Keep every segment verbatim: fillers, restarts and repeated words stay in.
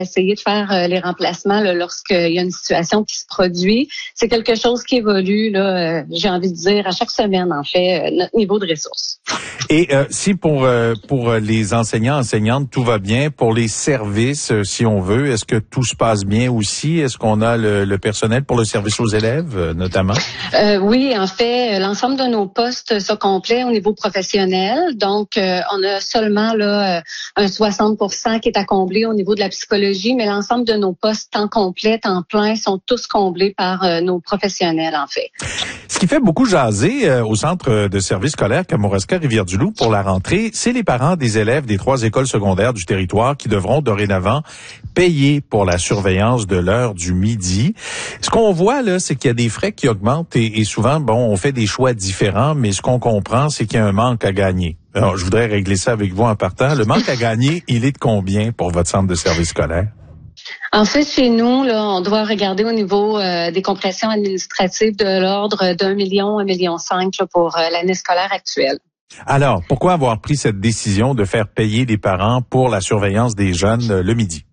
essayer de faire euh, les remplacements là, lorsqu'il y a une situation qui se produit. C'est quelque chose qui évolue, là, euh, j'ai envie de dire, à chaque semaine, en fait, euh, notre niveau de ressources. Et euh, si pour euh, pour les enseignants, enseignantes, tout va bien, pour les services, euh, si on veut, est-ce que tout se passe bien aussi? Est-ce qu'on a le, le personnel pour le service aux élèves, euh, notamment? Euh, oui, en fait, l'ensemble de nos postes sont complets au niveau professionnel. Donc, euh, on a seulement là un soixante pour cent qui est à combler au niveau de la psychologie, mais l'ensemble de nos postes temps complet, temps plein sont tous comblés par euh, nos professionnels, en fait. Ce qui fait beaucoup jaser euh, au centre de services scolaires Kamouraska-Rivière-du-Loup pour la rentrée, c'est les parents des élèves des trois écoles secondaires du territoire qui devront dorénavant payer pour la surveillance de l'heure du midi. Ce qu'on voit là, c'est qu'il y a des frais qui augmentent et, et souvent, bon, on fait des choix différents, mais ce qu'on comprend, c'est qu'il y a un manque à gagner. Alors, je voudrais régler ça avec vous en partant. Le manque à gagner, il est de combien pour votre centre de services scolaires? En fait, chez nous, là, on doit regarder au niveau euh, des compressions administratives de l'ordre d'un million, un million cinq là, pour euh, l'année scolaire actuelle. Alors, pourquoi avoir pris cette décision de faire payer les parents pour la surveillance des jeunes euh, le midi?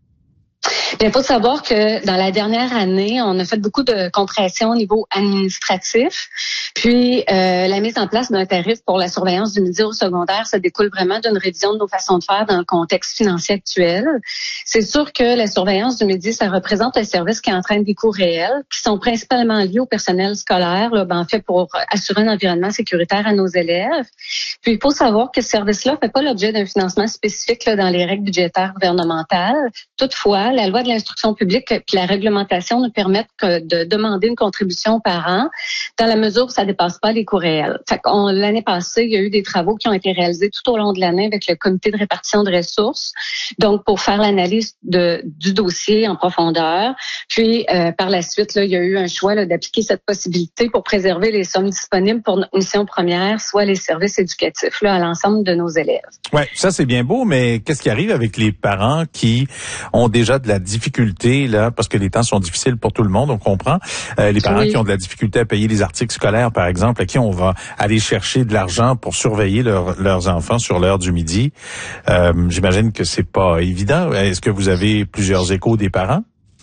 Il faut savoir que dans la dernière année, on a fait beaucoup de compression au niveau administratif. Puis, euh, la mise en place d'un tarif pour la surveillance du midi au secondaire, ça découle vraiment d'une révision de nos façons de faire dans le contexte financier actuel. C'est sûr que la surveillance du midi, ça représente un service qui entraîne des coûts réels, qui sont principalement liés au personnel scolaire, là, ben, en fait, pour assurer un environnement sécuritaire à nos élèves. Puis, il faut savoir que ce service-là ne fait pas l'objet d'un financement spécifique là, dans les règles budgétaires gouvernementales. Toutefois, la loi de l'instruction publique et la réglementation nous permettent que de demander une contribution aux parents dans la mesure où ça ne dépasse pas les coûts réels. Fait qu'on, l'année passée, il y a eu des travaux qui ont été réalisés tout au long de l'année avec le comité de répartition de ressources, donc pour faire l'analyse de, du dossier en profondeur. Puis, euh, par la suite, là, il y a eu un choix là, d'appliquer cette possibilité pour préserver les sommes disponibles pour notre mission première, soit les services éducatifs là, à l'ensemble de nos élèves. Oui, ça c'est bien beau, mais qu'est-ce qui arrive avec les parents qui ont déjà de la difficulté, là, parce que les temps sont difficiles pour tout le monde, on comprend. Euh, les parents oui. qui ont de la difficulté à payer les articles scolaires, par exemple, à qui on va aller chercher de l'argent pour surveiller leur, leurs enfants sur l'heure du midi. Euh, j'imagine que c'est pas évident. Est-ce que vous avez plusieurs échos des parents?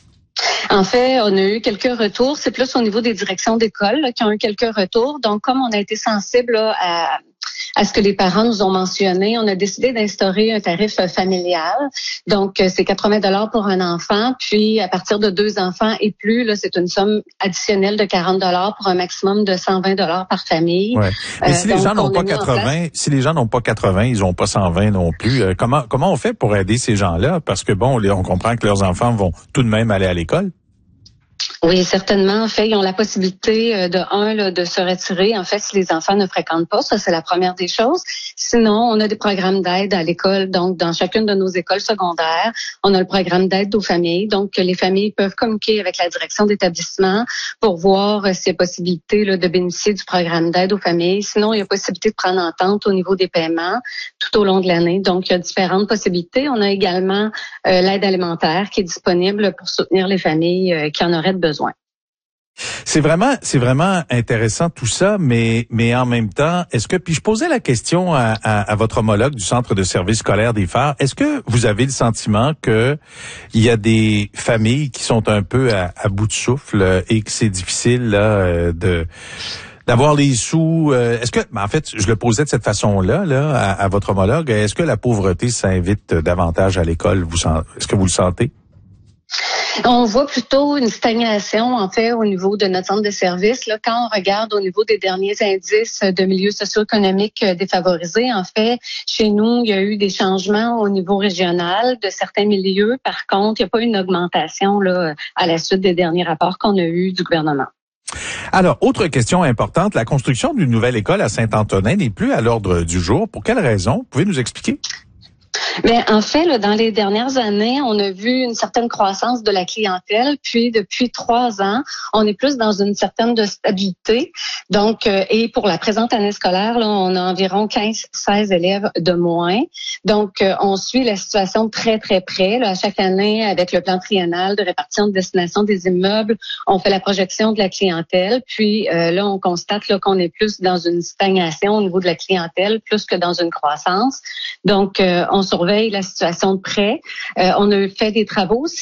En fait, on a eu quelques retours. C'est plus au niveau des directions d'école là, qui ont eu quelques retours. Donc, comme on a été sensible là, à... à ce que les parents nous ont mentionné, on a décidé d'instaurer un tarif familial. Donc, c'est quatre-vingts dollars pour un enfant. Puis, à partir de deux enfants et plus, là, c'est une somme additionnelle de quarante dollars pour un maximum de cent vingt dollars par famille. Ouais. Mais si euh, les gens n'ont pas quatre-vingts, si les gens n'ont pas quatre-vingts, ils n'ont pas cent vingt non plus. Euh, comment comment on fait pour aider ces gens-là? Parce que bon, on comprend que leurs enfants vont tout de même aller à l'école. Oui, certainement. En fait, ils ont la possibilité de un là, de se retirer. En fait, si les enfants ne fréquentent pas, ça c'est la première des choses. Sinon, on a des programmes d'aide à l'école. Donc, dans chacune de nos écoles secondaires, on a le programme d'aide aux familles. Donc, les familles peuvent communiquer avec la direction d'établissement pour voir s'il y a possibilité là, de bénéficier du programme d'aide aux familles. Sinon, il y a possibilité de prendre entente au niveau des paiements tout au long de l'année. Donc, il y a différentes possibilités. On a également euh, l'aide alimentaire qui est disponible pour soutenir les familles euh, qui en auraient besoin. C'est vraiment, c'est vraiment intéressant tout ça, mais mais en même temps, est-ce que puis je posais la question à, à, à votre homologue du centre de service scolaire des Phares, est-ce que vous avez le sentiment que il y a des familles qui sont un peu à, à bout de souffle et que c'est difficile là de d'avoir les sous? Est-ce que, en fait, je le posais de cette façon-là là à, à votre homologue, est-ce que la pauvreté s'invite davantage à l'école? Vous est-ce que vous le sentez? On voit plutôt une stagnation, en fait, au niveau de notre centre de service. Là, quand on regarde au niveau des derniers indices de milieux socio-économiques défavorisés, en fait, chez nous, il y a eu des changements au niveau régional de certains milieux. Par contre, il n'y a pas eu une augmentation là, à la suite des derniers rapports qu'on a eus du gouvernement. Alors, autre question importante, la construction d'une nouvelle école à Saint-Antonin n'est plus à l'ordre du jour. Pour quelle raison? Pouvez-vous nous expliquer? Mais en fait, là, dans les dernières années, on a vu une certaine croissance de la clientèle. Puis, depuis trois ans, on est plus dans une certaine de stabilité. Donc, euh, et pour la présente année scolaire, là, on a environ quinze seize élèves de moins. Donc, euh, on suit la situation très, très près. Là, à chaque année, avec le plan triennal de répartition de destination des immeubles, on fait la projection de la clientèle. Puis, euh, là, on constate là, qu'on est plus dans une stagnation au niveau de la clientèle, plus que dans une croissance. Donc, euh, on surveille la situation de près. Euh, on a fait des travaux aussi